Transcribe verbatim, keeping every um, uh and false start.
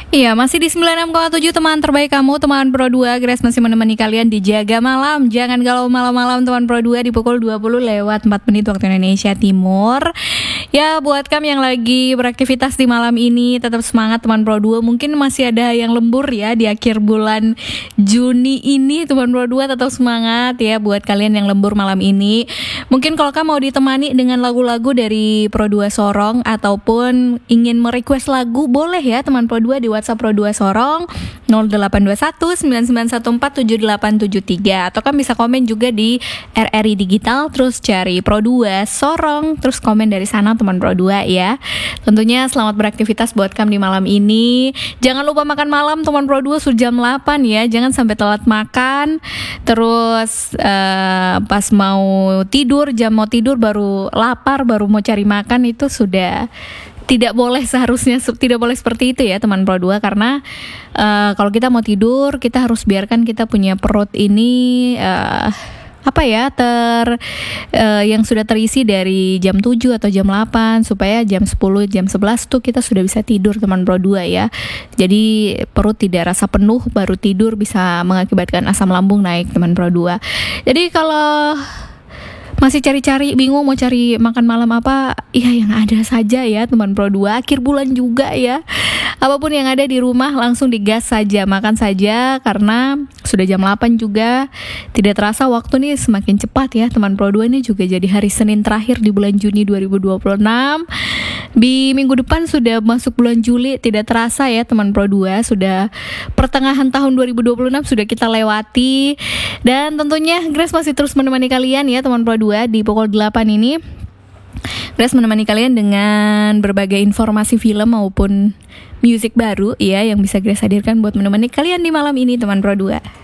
Iya, masih di sembilan enam koma tujuh teman terbaik kamu, teman Pro dua. Grace masih menemani kalian di Jaga Malam. Jangan galau malam-malam teman Pro dua di pukul dua puluh lewat empat menit waktu Indonesia Timur. Ya, buat kamu yang lagi beraktivitas di malam ini, tetap semangat teman Pro dua. Mungkin masih ada yang lembur ya di akhir bulan Juni ini, teman Pro dua tetap semangat ya buat kalian yang lembur malam ini. Mungkin kalau kamu mau ditemani dengan lagu-lagu dari Pro dua Sorong ataupun ingin merequest lagu, boleh ya teman Pro dua di WhatsApp Pro dua Sorong nol delapan dua satu sembilan sembilan satu empat tujuh delapan tujuh tiga, atau kan bisa komen juga di R R I Digital, terus cari Pro dua Sorong, terus komen dari sana teman Pro dua ya. Tentunya selamat beraktivitas buat kamu di malam ini. Jangan lupa makan malam teman Pro dua sudah jam delapan ya. Jangan sampai telat makan. Terus uh, pas mau tidur, jam mau tidur baru lapar, baru mau cari makan, itu sudah tidak boleh, seharusnya tidak boleh seperti itu ya teman Pro dua, karena uh, kalau kita mau tidur kita harus biarkan kita punya perut ini uh, apa ya ter uh, yang sudah terisi dari jam tujuh atau jam delapan, supaya jam sepuluh jam sebelas tuh kita sudah bisa tidur teman Pro dua ya. Jadi perut tidak rasa penuh baru tidur bisa mengakibatkan asam lambung naik teman Pro dua. Jadi kalau masih cari-cari, bingung mau cari makan malam apa, ya yang ada saja ya teman Pro dua. Akhir bulan juga ya, apapun yang ada di rumah langsung digas saja, makan saja, karena sudah jam delapan juga. Tidak terasa waktu nih semakin cepat ya teman Pro dua. Ini juga jadi hari Senin terakhir di bulan Juni dua ribu dua puluh enam. Di minggu depan sudah masuk bulan Juli, tidak terasa ya teman Pro dua. Sudah pertengahan tahun dua ribu dua puluh enam sudah kita lewati. Dan tentunya Grace masih terus menemani kalian ya teman Pro dua di pukul delapan ini. Grace menemani kalian dengan berbagai informasi film maupun musik baru ya, yang bisa Grace hadirkan buat menemani kalian di malam ini teman Pro dua.